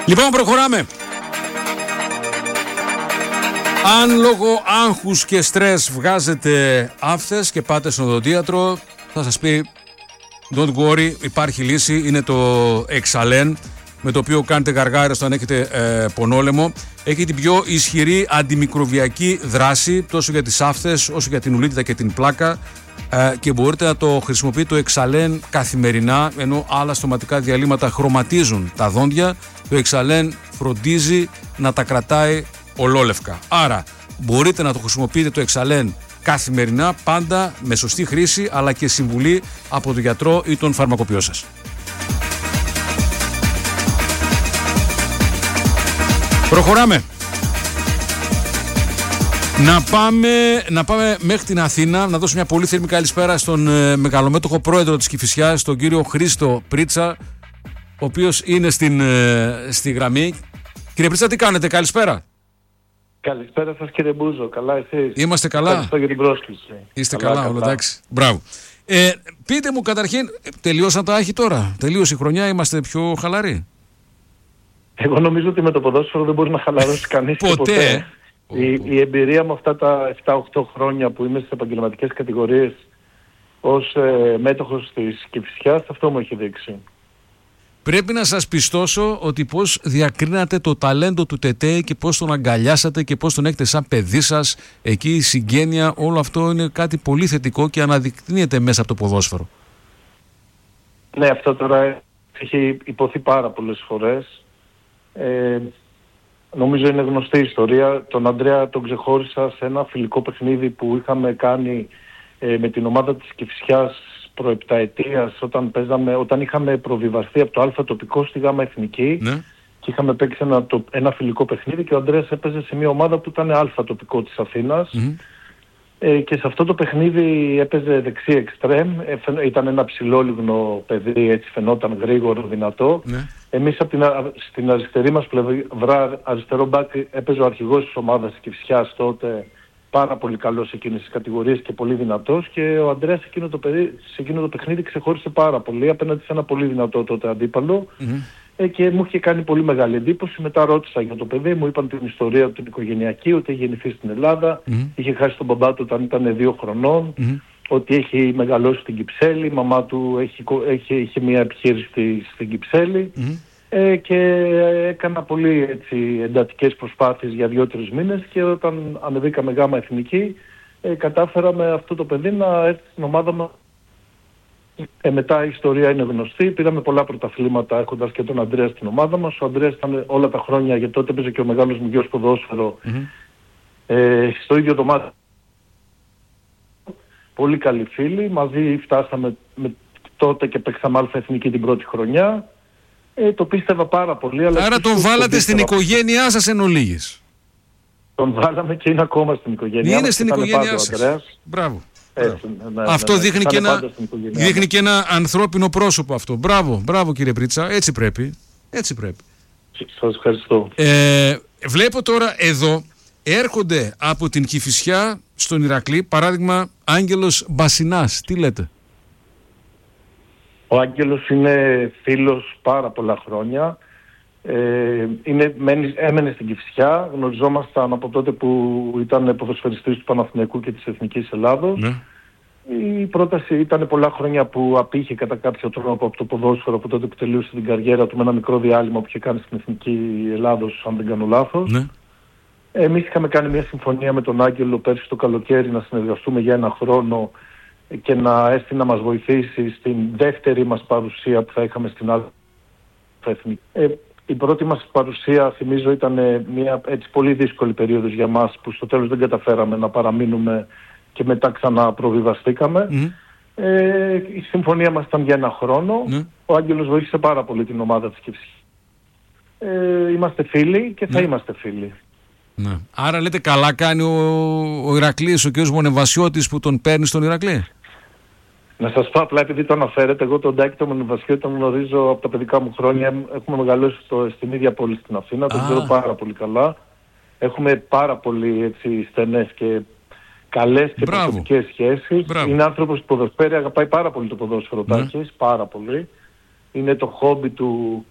Λοιπόν, προχωράμε. Αν λόγω άγχους και στρες βγάζετε άφθες και πάτε στον οδοντίατρο, θα σας πει don't worry, υπάρχει λύση. Είναι το Εξαλέν, με το οποίο κάνετε γαργάρες όταν έχετε πονόλαιμο. Έχει την πιο ισχυρή αντιμικροβιακή δράση τόσο για τις άφθες όσο για την ουλίτιδα και την πλάκα, και μπορείτε να το χρησιμοποιείτε το Εξαλέν καθημερινά, ενώ άλλα στοματικά διαλύματα χρωματίζουν τα δόντια. Το Εξαλέν φροντίζει να τα κρατάει ολόλευκα. Άρα μπορείτε να το χρησιμοποιείτε το Εξαλέν καθημερινά, πάντα με σωστή χρήση, αλλά και συμβουλή από τον γιατρό ή τον φαρμακοποιό σας. Προχωράμε. Να πάμε μέχρι την Αθήνα, να δώσω μια πολύ θερμή καλησπέρα στον μεγαλομέτωχο πρόεδρο της Κηφισιάς, τον κύριο Χρήστο Πρίτσα, ο οποίος είναι στη γραμμή. Κύριε Πρίτσα, τι κάνετε? Καλησπέρα. Καλησπέρα σας, κύριε Μπούζο. Καλά εσείς? Είμαστε καλά. Ευχαριστώ για την πρόσκληση. Είστε καλά, όλα εντάξει. Μπράβο. Πείτε μου καταρχήν, τελειώσαν τα άχη τώρα? Τελείωσε η χρονιά, είμαστε πιο χαλαροί? Εγώ νομίζω ότι με το ποδόσφαιρο δεν μπορεί να χαλαρώσει κανείς ποτέ. Η εμπειρία μου αυτά τα 7-8 χρόνια που είμαι στις επαγγελματικές κατηγορίες ως μέτοχος της Κηφισιάς, αυτό μου έχει δείξει. Πρέπει να σας πιστώσω ότι πώς διακρίνατε το ταλέντο του Τετέ και πώς τον αγκαλιάσατε και πώς τον έχετε σαν παιδί σας, εκεί η συγγένεια, όλο αυτό είναι κάτι πολύ θετικό και αναδεικνύεται μέσα από το ποδόσφαιρο. Ναι, αυτό τώρα έχει υποθεί πάρα πολλές φορές. Νομίζω είναι γνωστή η ιστορία. Τον Ανδρέα τον ξεχώρισα σε ένα φιλικό παιχνίδι που είχαμε κάνει με την ομάδα της Κηφισιάς προεπταετίας, όταν είχαμε προβιβαστεί από το Α τοπικό στη Γ εθνική. Ναι. Και είχαμε παίξει ένα φιλικό παιχνίδι και ο Ανδρέας έπαιζε σε μια ομάδα που ήταν Α τοπικό της Αθήνας. Και σε αυτό το παιχνίδι έπαιζε δεξί εξτρέμ, ήταν ένα ψηλόλιγνο παιδί, έτσι φαινόταν, γρήγορο, δυνατό. Ναι. Εμείς στην αριστερή μας πλευρά, αριστερό μπακ, έπαιζε ο αρχηγός της ομάδας της Κηφισιάς τότε, πάρα πολύ καλός σε εκείνες τις κατηγορίες και πολύ δυνατός, και ο Ανδρέας σε εκείνο το παιχνίδι ξεχώρισε πάρα πολύ απέναντι σε ένα πολύ δυνατό τότε αντίπαλο. Και μου είχε κάνει πολύ μεγάλη εντύπωση. Μετά ρώτησα για το παιδί, μου είπαν την ιστορία του την οικογενειακή, ότι είχε γεννηθεί στην Ελλάδα, είχε χάσει τον μπαμπά του όταν ήταν 2 χρονών, ότι έχει μεγαλώσει στην Κυψέλη, η μαμά του είχε μια επιχείρηση στην Κυψέλη, και έκανα πολύ εντατικές προσπάθειες για 2-3 μήνες, και όταν ανεβήκαμε Γ εθνική, κατάφερα με αυτό το παιδί να έρθει στην ομάδα μας. Μετά η ιστορία είναι γνωστή. Πήραμε πολλά πρωταθλήματα έχοντας και τον Ανδρέα στην ομάδα μας. Ο Ανδρέας ήταν όλα τα χρόνια, γιατί τότε έπαιζε και ο μεγάλος μου γιος ποδόσφαιρο, στο ίδιο δωμάτιο. Πολύ καλοί φίλοι. Μαζί φτάσαμε τότε και παίξαμε Α εθνική την πρώτη χρονιά. Το πίστευα πάρα πολύ. Αλλά άρα τον βάλατε στην οικογένειά σας εν ολίγης? Τον βάλαμε και είναι ακόμα στην οικογένειά μας. Είναι στην οικογένειά σας. Μπράβο. Αυτό δείχνει και ένα ανθρώπινο πρόσωπο αυτό. Μπράβο κύριε Πρίτσα, έτσι πρέπει. Σας ευχαριστώ. Βλέπω τώρα εδώ έρχονται από την Κηφισιά στον Ηρακλή, παράδειγμα, Άγγελος Μπασινάς. Τι λέτε? Ο Άγγελος είναι φίλος πάρα πολλά χρόνια. Έμενε στην Κηφισιά, γνωριζόμασταν από τότε που ήταν ποδοσφαιριστής του Παναθηναϊκού και της Εθνικής Ελλάδος. Ναι. Η πρόταση ήταν πολλά χρόνια που απήχε κατά κάποιο τρόπο από το ποδόσφαιρο, από τότε που τελείωσε την καριέρα του με ένα μικρό διάλειμμα που είχε κάνει στην Εθνική Ελλάδος, αν δεν κάνω λάθος. Ναι. Εμείς είχαμε κάνει μια συμφωνία με τον Άγγελο πέρσι το καλοκαίρι να συνεργαστούμε για 1 χρόνο και να έρθει να μας βοηθήσει στην δεύτερη μας παρουσία που θα είχαμε στην άλλη Εθνική. Η πρώτη μας παρουσία, θυμίζω, ήταν μια έτσι πολύ δύσκολη περίοδος για μας, που στο τέλος δεν καταφέραμε να παραμείνουμε και μετά ξαναπροβιβαστήκαμε. Η συμφωνία μας ήταν για 1 χρόνο. Ο Άγγελος βοήθησε πάρα πολύ την ομάδα της Κηφισιάς. Είμαστε φίλοι και θα είμαστε φίλοι. Ναι. Άρα λέτε καλά κάνει ο Ηρακλής, ο κ. Μονεβασιώτης, που τον παίρνει στον Ηρακλή? Να σας πω απλά, επειδή το αναφέρετε, εγώ τον Τάκη τον Μονεβασιώτη τον γνωρίζω από τα παιδικά μου χρόνια. Έχουμε μεγαλώσει στην ίδια πόλη στην Αθήνα, τον ξέρω πάρα πολύ καλά. Έχουμε πάρα πολύ στενές και καλές και προσωπικές σχέσεις. Είναι άνθρωπος του ποδοσφαίρου, αγαπάει πάρα πολύ το ποδόσφαιρο, Τάκης, πάρα πολύ. Είναι το χόμπι του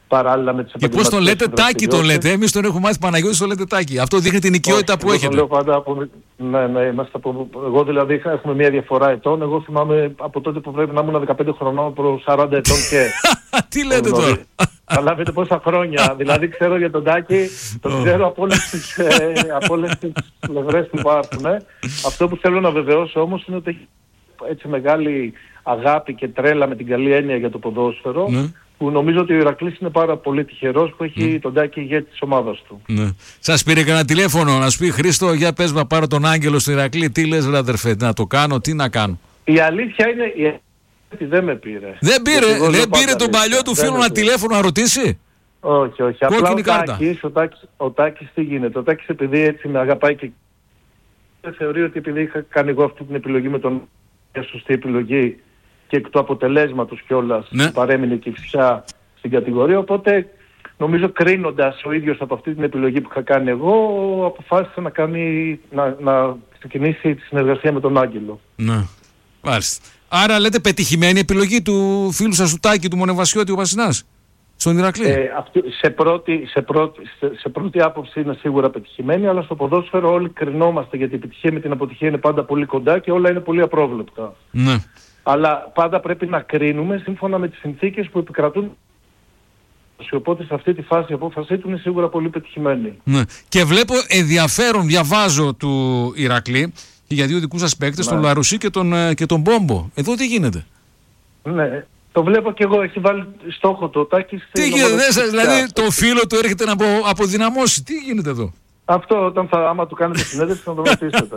παράλληλα με τις επαγγελματικές. Και πώς τον λέτε, Τάκη τον λέτε. Εμείς τον έχουμε μάθει Παναγιώτη, τον λέτε Τάκη. Αυτό δείχνει την οικειότητα που έχετε. Λέω πάντα ναι, είμαστε εγώ δηλαδή έχουμε μια διαφορά ετών. Εγώ θυμάμαι από τότε που πρέπει να ήμουν 15 χρονών προ 40 ετών και. Τι λέτε τώρα. Καταλάβετε πόσα χρόνια. Δηλαδή ξέρω για τον Τάκη, τον ξέρω από όλες τις πλευρές που υπάρχουν. Αυτό που θέλω να βεβαιώσω όμως είναι ότι έχει έτσι μεγάλη αγάπη και τρέλα με την καλή έννοια για το ποδόσφαιρο. Που νομίζω ότι ο Ηρακλής είναι πάρα πολύ τυχερός που έχει τον Τάκη ηγέτη της ομάδας του. Σας πήρε κανένα τηλέφωνο να σου πει Χρήστο, για πες να πάρω τον Άγγελο στο Ηρακλή. Τι λες ρε αδερφέ, να το κάνω, τι να κάνω. Η αλήθεια είναι ότι δεν με πήρε. Δεν πήρε τον παλιό του φίλο ένα τηλέφωνο να ρωτήσει. Όχι. Απλά ο Τάκης τι γίνεται. Ο Τάκης επειδή έτσι με αγαπάει και θεωρεί ότι επειδή είχα κάνει εγώ αυτή την επιλογή με τον σωστή επιλογή και εκ του αποτελέσματος κιόλας παρέμεινε και η Κηφισιά στην κατηγορία, οπότε νομίζω κρίνοντας ο ίδιος από αυτή την επιλογή που είχα κάνει εγώ, αποφάσισα να ξεκινήσει τη συνεργασία με τον Άγγελο. Ναι, μάλιστα. Άρα λέτε πετυχημένη επιλογή του φίλου σας του Τάκη, του Μονεβασιώτη, ο Βασινάς, στον Ηρακλή. Σε πρώτη άποψη είναι σίγουρα πετυχημένη, αλλά στο ποδόσφαιρο όλοι κρινόμαστε γιατί η επιτυχία με την αποτυχία είναι πάντα πολύ κοντά και όλα είναι πολύ απρόβλεπτα. Ναι. Αλλά πάντα πρέπει να κρίνουμε σύμφωνα με τις συνθήκες που επικρατούν. Οπότε σε αυτή τη φάση η απόφασή του είναι σίγουρα πολύ πετυχημένη. Ναι. Και βλέπω ενδιαφέρον, διαβάζω του Ηρακλή και για δύο δικούς σας παίκτες, τον Λαρουσί και τον Μπόμπο. Εδώ τι γίνεται. Ναι, το βλέπω και εγώ. Έχει βάλει στόχο το Τάκη. Τι γίνεται, δηλαδή το φίλο του έρχεται να αποδυναμώσει. Τι γίνεται εδώ. Αυτό άμα του κάνετε συνέντευξη να το ρωτήσετε.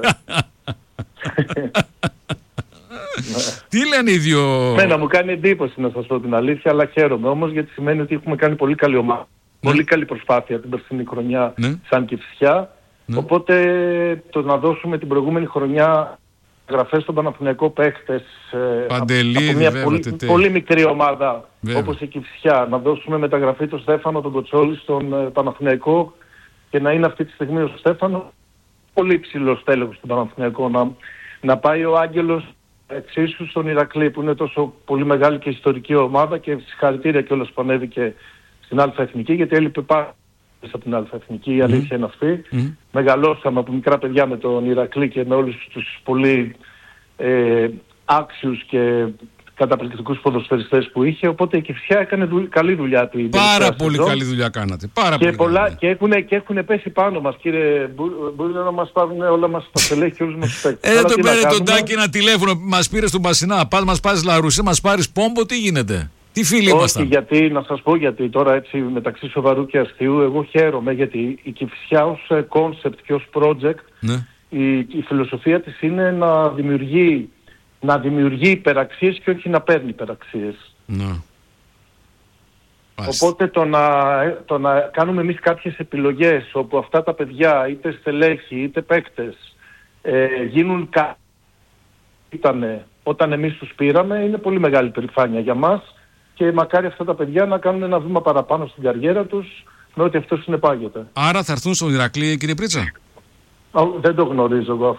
Τι λένε οι δύο. Μένα μου κάνει εντύπωση να σας πω την αλήθεια, αλλά χαίρομαι όμως γιατί σημαίνει ότι έχουμε κάνει πολύ καλή ομάδα. Πολύ καλή προσπάθεια την περσινή χρονιά σαν Κηφισιά. Οπότε το να δώσουμε την προηγούμενη χρονιά γραφές στον Παναθηναϊκό παίχτες Παντελή, από μια πολύ μικρή ομάδα όπως η Κηφισιά, να δώσουμε μεταγραφή τον Στέφανο τον Κοτσόλη στον Παναθηναϊκό και να είναι αυτή τη στιγμή ο Στέφανο πολύ ψηλός τέλεχος στον Παναθηναϊκό, να πάει ο Άγγελος εξίσου στον Ηρακλή που είναι τόσο πολύ μεγάλη και ιστορική ομάδα και συγχαρητήρια κιόλας που ανέβηκε στην Α-Εθνική γιατί έλειπε πάρα από την Α-Εθνική, η αλήθεια είναι αυτή. Μεγαλώσαμε από μικρά παιδιά με τον Ηρακλή και με όλους τους πολύ άξιους και καταπληκτικούς ποδοσφαιριστές που είχε, οπότε η Κηφισιά έκανε καλή δουλειά του. Πάρα πολύ καλή δουλειά κάνατε. Και έχουν πέσει πάνω μας, κύριε. Μπορεί να μας πάρουν όλα μας τα στελέχη και όλους μας τους παίκτες. Δεν τον πήρε τον Τάκη ένα τηλέφωνο, μας πήρε στον Πασινά, μας πάρεις Λαρουσί, μας πάρεις Πόμπο, τι γίνεται. Τι φίλοι ήμασταν. Όχι, γιατί, να σας πω γιατί τώρα έτσι μεταξύ σοβαρού και αστείου, εγώ χαίρομαι γιατί η Κηφισιά ως concept και ως project, η φιλοσοφία της είναι να δημιουργεί υπεραξίες και όχι να παίρνει υπεραξίες. Οπότε το να κάνουμε εμείς κάποιες επιλογές όπου αυτά τα παιδιά, είτε στελέχη είτε παίκτες, γίνουν όταν εμείς τους πήραμε, είναι πολύ μεγάλη περηφάνεια για μας και μακάρι αυτά τα παιδιά να κάνουν ένα βήμα παραπάνω στην καριέρα τους με ό,τι αυτό συνεπάγεται. Άρα θα έρθουν στον Ηρακλή, κύριε Πρίτσα. Δεν το γνωρίζω εγώ.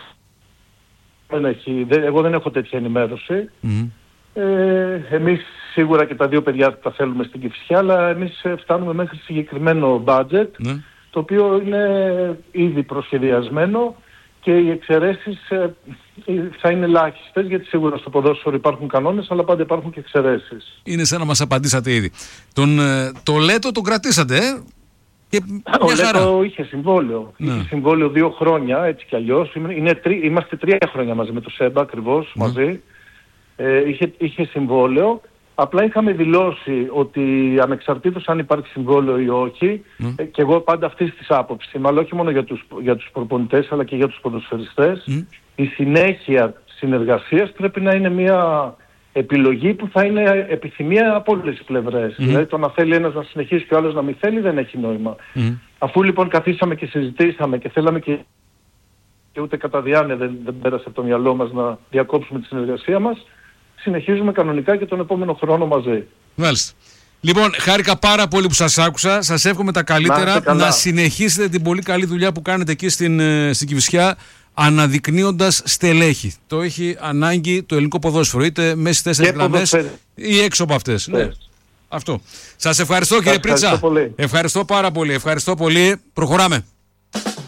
Εγώ δεν έχω τέτοια ενημέρωση. Εμείς σίγουρα και τα δύο παιδιά τα θέλουμε στην Κηφισιά, αλλά εμείς φτάνουμε μέχρι συγκεκριμένο budget, το οποίο είναι ήδη προσχεδιασμένο και οι εξαιρέσεις θα είναι ελάχιστες, γιατί σίγουρα στο ποδόσφαιρο υπάρχουν κανόνες, αλλά πάντα υπάρχουν και εξαιρέσεις. Είναι σαν να μας απαντήσατε ήδη. Το Λέτο τον κρατήσατε, Ο Λέτο είχε συμβόλαιο. Είχε συμβόλαιο 2 χρόνια, έτσι κι αλλιώς. Είμαστε 3 χρόνια μαζί με το ΣΕΜΠΑ ακριβώς, μαζί. Είχε συμβόλαιο. Απλά είχαμε δηλώσει ότι ανεξαρτήτως αν υπάρχει συμβόλαιο ή όχι, και εγώ πάντα αυτής της άποψης, αλλά όχι μόνο για τους προπονητές αλλά και για τους ποδοσφαιριστές, η συνέχεια συνεργασίας πρέπει να είναι μια επιλογή που θα είναι επιθυμία από όλες τις πλευρές. Δηλαδή το να θέλει ένας να συνεχίσει και ο άλλος να μην θέλει δεν έχει νόημα. Αφού λοιπόν καθίσαμε και συζητήσαμε και θέλαμε και ούτε κατά διάνοια δεν πέρασε από το μυαλό μας να διακόψουμε τη συνεργασία μας, συνεχίζουμε κανονικά και τον επόμενο χρόνο μαζί. Μάλιστα. Λοιπόν, χάρηκα πάρα πολύ που σας άκουσα. Σας εύχομαι τα καλύτερα. Να συνεχίσετε την πολύ καλή δουλειά που κάνετε εκεί στην Κηφισιά, αναδεικνύοντας στελέχη. Το έχει ανάγκη το ελληνικό ποδόσφαιρο, είτε μέσα στις 4 γραμμές ή έξω από αυτές. Αυτό. Σας ευχαριστώ, κύριε Πρίτσα. Πολύ. Ευχαριστώ πάρα πολύ. Ευχαριστώ πολύ. Προχωράμε.